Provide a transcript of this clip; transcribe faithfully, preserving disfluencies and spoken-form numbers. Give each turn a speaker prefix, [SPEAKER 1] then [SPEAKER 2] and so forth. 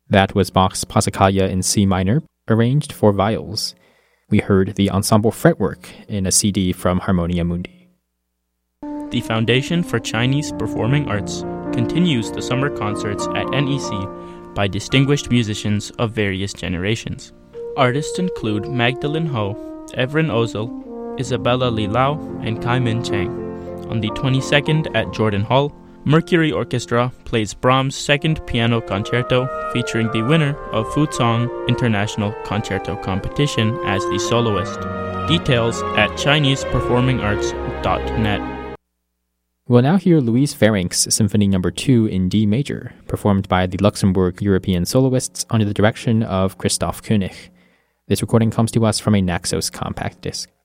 [SPEAKER 1] That was Bach's Passacaglia in C minor, arranged for viols. We heard the ensemble fretwork in a C D from Harmonia Mundi.
[SPEAKER 2] The Foundation for Chinese Performing Arts continues the summer concerts at N E C by distinguished musicians of various generations. Artists include Magdalene Ho, Evren Ozel, Isabella Li Lau, and Kai Min Chang. On the twenty-second at Jordan Hall, Mercury Orchestra plays Brahms' Second Piano Concerto, featuring the winner of Fuzhong International Concerto Competition as the soloist. Details at chinese performing arts dot net.
[SPEAKER 1] We'll now hear Louise Ferencz Symphony Number two in D major, performed by the Luxembourg European soloists under the direction of Christoph Koenig. This recording comes to us from a Naxos compact disc.